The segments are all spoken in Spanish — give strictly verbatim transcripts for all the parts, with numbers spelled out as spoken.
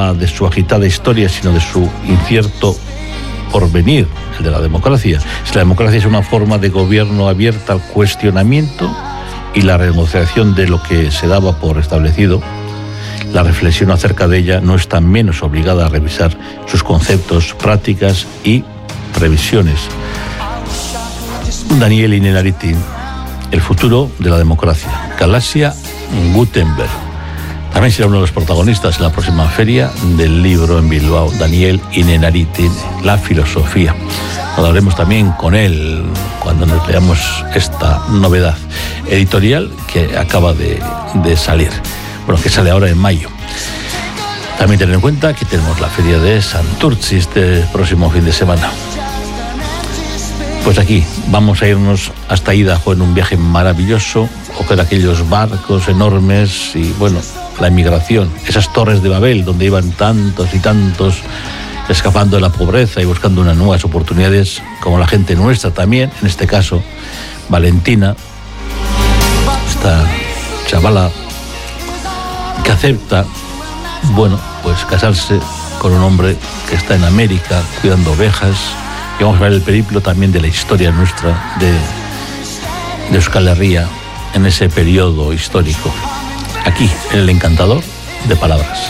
habla de su agitada historia, sino de su incierto porvenir, el de la democracia. Si la democracia es una forma de gobierno abierta al cuestionamiento y la renegociación de lo que se daba por establecido, la reflexión acerca de ella no está menos obligada a revisar sus conceptos, prácticas y previsiones. Daniel Innerarity, El futuro de la democracia, Galaxia Gutenberg. También será uno de los protagonistas en la próxima feria del libro en Bilbao, Daniel Innerarity, La filosofía. Hablaremos también con él cuando nos leamos esta novedad editorial que acaba de, de salir. Bueno, que sale ahora en mayo. También tener en cuenta que tenemos la feria de Santurtzi este próximo fin de semana. Pues aquí vamos a irnos hasta Idaho en un viaje maravilloso, o con aquellos barcos enormes y, bueno, la inmigración, esas torres de Babel donde iban tantos y tantos escapando de la pobreza y buscando unas nuevas oportunidades, como la gente nuestra también, en este caso Valentina, esta chavala que acepta, bueno, pues casarse con un hombre que está en América cuidando ovejas. Y vamos a ver el periplo también de la historia nuestra de, de Euskal Herria en ese periodo histórico, aquí en el Encantador de Palabras.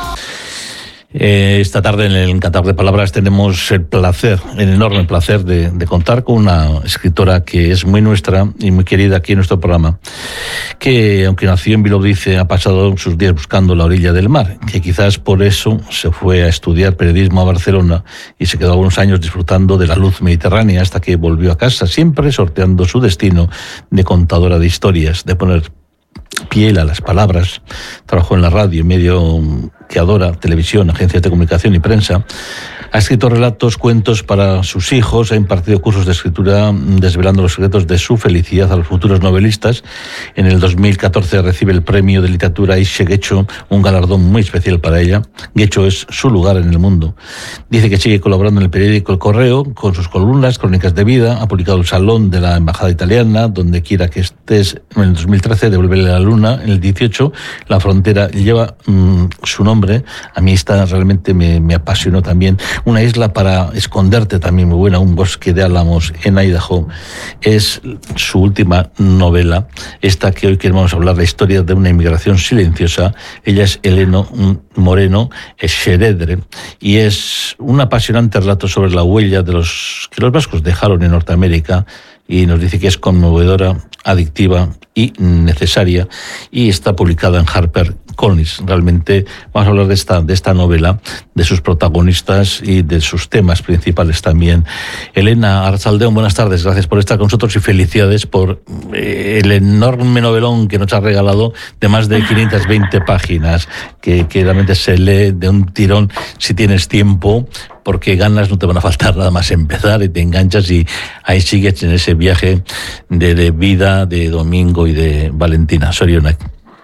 Eh, esta tarde en el Encantador de Palabras tenemos el placer, el enorme placer de, de contar con una escritora que es muy nuestra y muy querida aquí en nuestro programa, que aunque nació en Vilodice ha pasado sus días buscando la orilla del mar, que quizás por eso se fue a estudiar periodismo a Barcelona y se quedó algunos años disfrutando de la luz mediterránea hasta que volvió a casa, siempre sorteando su destino de contadora de historias, de poner piel a las palabras. Trabajó en la radio, medio que adora, televisión, agencias de comunicación y prensa. Ha escrito relatos, cuentos para sus hijos, ha impartido cursos de escritura desvelando los secretos de su felicidad a los futuros novelistas. En el dos mil catorce recibe el premio de literatura Ishe Getxo, un galardón muy especial para ella. Getxo es su lugar en el mundo. Dice que sigue colaborando en el periódico El Correo con sus columnas, crónicas de vida. Ha publicado El Salón de la Embajada Italiana, Donde quiera que estés, en el dos mil trece, Devuélvele la luna. En el dieciocho, La frontera lleva mmm, su nombre. A mí esta realmente me, me apasionó también. Una isla para esconderte, también muy buena, Un bosque de álamos en Idaho, es su última novela, esta que hoy queremos hablar, la historia de una inmigración silenciosa. Ella es Eleno Moreno Xeredre y es un apasionante relato sobre la huella de los que los vascos dejaron en Norteamérica, y nos dice que es conmovedora, adictiva y necesaria, y está publicada en HarperCollins. Realmente vamos a hablar de esta, de esta novela, de sus protagonistas y de sus temas principales también. Elena Arrachaldeón, buenas tardes, gracias por estar con nosotros y felicidades por eh, el enorme novelón que nos ha regalado de más de quinientas veinte páginas, que, que realmente se lee de un tirón si tienes tiempo, porque ganas no te van a faltar nada más empezar y te enganchas y ahí sigues en ese viaje de, de vida de Domingo y de Valentina. Sorionak.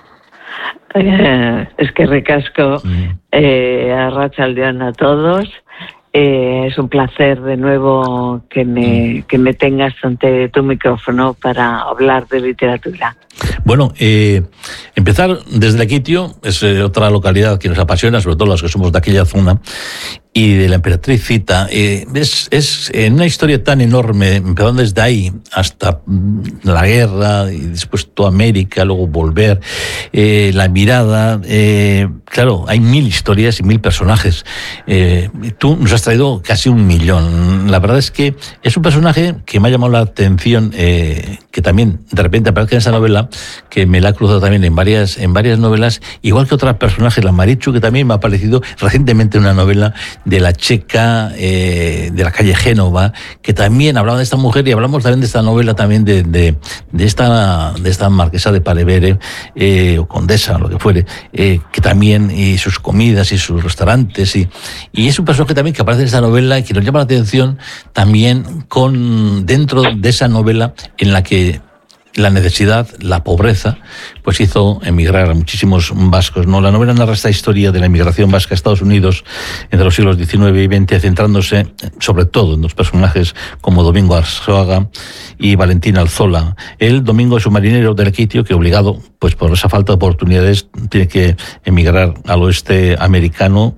Eh, es que recasco eh, arratsaldeon a todos. Eh, es un placer de nuevo que me, que me tengas ante tu micrófono para hablar de literatura. Bueno, eh, empezar desde Lequitio, es eh, otra localidad que nos apasiona, sobre todo los que somos de aquella zona, y de la emperatriz Zita. Eh, es, es en una historia tan enorme, empezando desde ahí hasta la guerra, y después toda América, luego volver, eh, la mirada, eh, claro, hay mil historias y mil personajes. Eh, tú nos has traído casi un millón. La verdad es que es un personaje que me ha llamado la atención, eh, que también de repente aparece en esa novela, que me la ha cruzado también en varias, en varias novelas, igual que otros personajes, la Marichu, que también me ha aparecido recientemente en una novela de la checa, eh, de la calle Génova, que también hablaba de esta mujer, y hablamos también de esta novela también de, de, de esta de esta marquesa de Parevere, eh, o condesa, lo que fuere, eh, que también, y sus comidas y sus restaurantes, y, y es un personaje también que aparece en esta novela y que nos llama la atención también con dentro de esa novela en la que la necesidad, la pobreza, pues hizo emigrar a muchísimos vascos, ¿no? La novela narra esta historia de la emigración vasca a Estados Unidos entre los siglos diecinueve y veinte, centrándose sobre todo en dos personajes como Domingo Arzuaga y Valentina Alzola. El Domingo es un marinero del Lequitio que, obligado, pues por esa falta de oportunidades, tiene que emigrar al oeste americano